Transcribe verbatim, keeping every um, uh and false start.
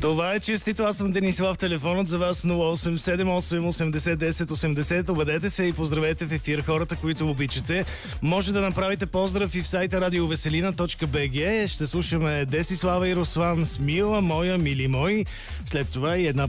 Това е честито. Аз съм Денислав. Телефонът за вас нула осем седем осем осемдесет десет осемдесет. Обадете се и поздравете в ефир хората, които обичате. Може да направите поздрав и в сайта радиовеселина точка би джи. Ще слушаме Десислава и Руслан с Мила моя, мили мой. След това и една